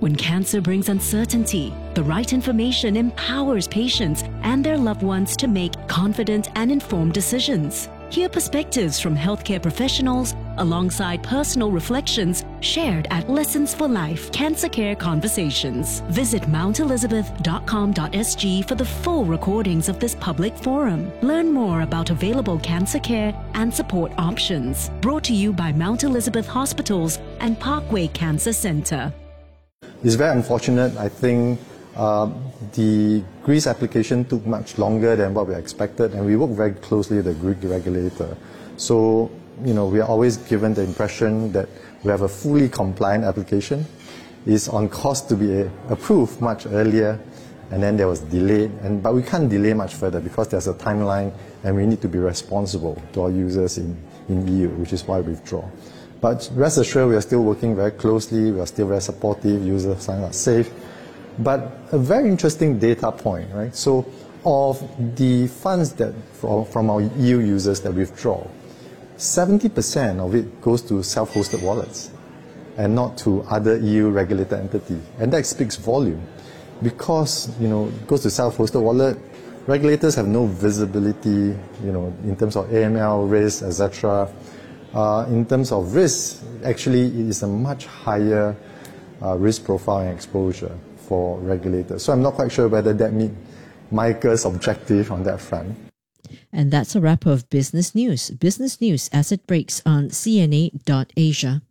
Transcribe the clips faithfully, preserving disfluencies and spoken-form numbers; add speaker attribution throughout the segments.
Speaker 1: When cancer brings uncertainty, the right information empowers patients and their loved ones to make confident and informed decisions. Hear perspectives from healthcare professionals alongside personal reflections shared at Lessons for Life Cancer Care Conversations. Visit mount elizabeth dot com dot s g for the full recordings of this public forum. Learn more about available cancer care and support options. Brought to you by Mount Elizabeth Hospitals and Parkway Cancer Centre.
Speaker 2: It's very unfortunate. I think uh, the Greece application took much longer than what we expected, and we work very closely with the Greek regulator. So, you know, we are always given the impression that we have a fully compliant application. It's on course to be approved much earlier, and then there was delayed. And but we can't delay much further because there's a timeline, and we need to be responsible to our users in, in E U, which is why we withdraw. But rest assured, we are still working very closely. We are still very supportive. Users are safe. But a very interesting data point, right? So, of the funds that from our E U users that withdraw, seventy percent of it goes to self-hosted wallets, and not to other E U regulated entities. And that speaks volume, because you know it goes to self-hosted wallet. Regulators have no visibility, you know, in terms of A M L risk, et cetera. Uh, in terms of risk, actually, it is a much higher uh, risk profile and exposure for regulators. So I'm not quite sure whether that meets Michael's objective on that front.
Speaker 3: And that's a wrap of Business News. Business News as it breaks on C N A dot Asia.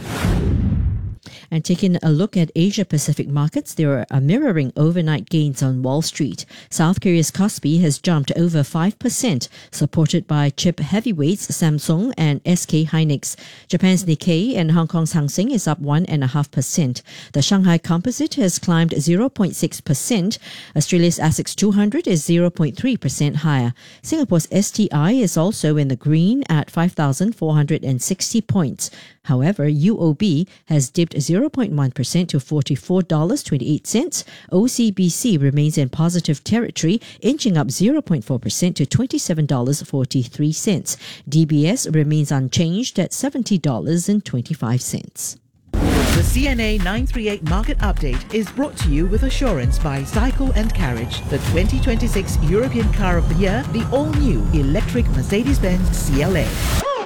Speaker 3: And taking a look at Asia-Pacific markets, there are mirroring overnight gains on Wall Street. South Korea's Kospi has jumped over five percent, supported by chip heavyweights Samsung and S K Hynix. Japan's Nikkei and Hong Kong's Hang Seng is up one point five percent. The Shanghai Composite has climbed zero point six percent. Australia's ASX two hundred is zero point three percent higher. Singapore's S T I is also in the green at five thousand four hundred sixty points. However, U O B has dipped zero point one percent to forty-four dollars and twenty-eight cents. O C B C remains in positive territory, inching up zero point four percent to twenty-seven dollars and forty-three cents. D B S remains unchanged at seventy dollars and twenty-five cents.
Speaker 4: The C N A nine thirty-eight Market Update is brought to you with assurance by Cycle and Carriage, the twenty twenty-six European Car of the Year, the all-new electric Mercedes-Benz C L A.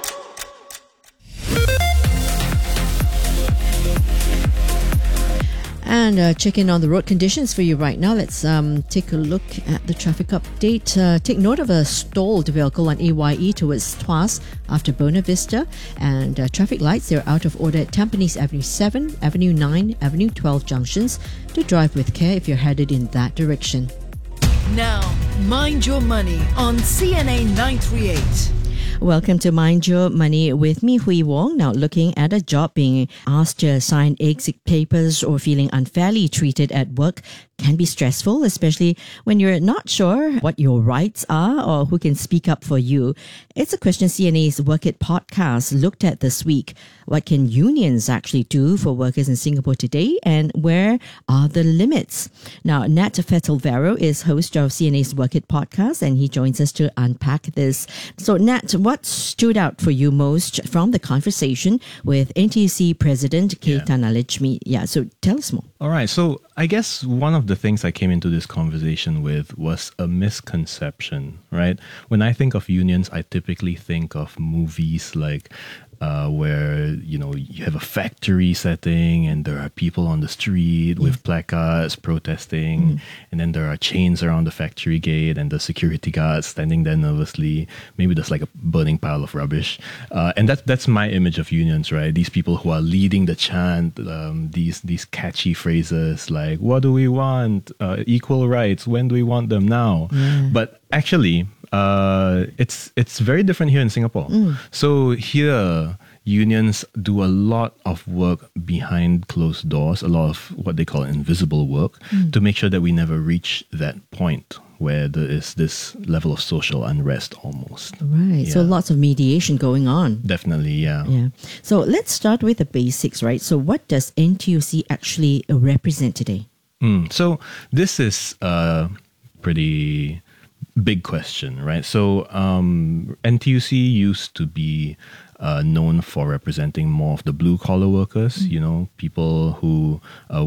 Speaker 3: And uh, checking on the road conditions for you right now. Let's um, take a look at the traffic update. Uh, take note of a stalled vehicle on A Y E towards Tuas after Buona Vista. And uh, traffic lights, they're out of order at Tampines Avenue seven, Avenue nine, Avenue twelve junctions. To drive with care if you're headed in that direction.
Speaker 5: Now, mind your money on C N A nine thirty-eight.
Speaker 3: Welcome to Mind Your Money with me, Hui Wong. Now, looking at a job, being asked to sign exit papers or feeling unfairly treated at work can be stressful, especially when you're not sure what your rights are or who can speak up for you. It's a question C N A's Work It podcast looked at this week. What can unions actually do for workers in Singapore today, and where are the limits? Now, Nat Fetelvero is host of C N A's Work It podcast, and he joins us to unpack this. So, Nat, what stood out for you most from the conversation with N T U C President Ketan yeah. Alejmi? Yeah, so tell us more.
Speaker 6: All right, so I guess one of the things I came into this conversation with was a misconception, right? When I think of unions, I typically think of movies like uh, where, you know, you have a factory setting and there are people on the street yeah. with placards protesting, mm. and then there are chains around the factory gate and the security guards standing there nervously. Maybe there's like a burning pile of rubbish. Uh, and that, that's my image of unions, right? These people who are leading the chant, um, these, these catchy phrases like, what do we want? Uh, equal rights. When do we want them? Now. Yeah. But actually, uh, it's it's very different here in Singapore. Mm. So here, unions do a lot of work behind closed doors, a lot of what they call invisible work, mm. to make sure that we never reach that point where there is this level of social unrest almost.
Speaker 3: Right. Yeah. So lots of mediation going on.
Speaker 6: Definitely, yeah.
Speaker 3: Yeah. So let's start with the basics, right? So what does N T U C actually represent today?
Speaker 6: Mm. So this is a pretty big question, right? So um, N T U C used to be uh, known for representing more of the blue collar workers, mm. you know, people who uh,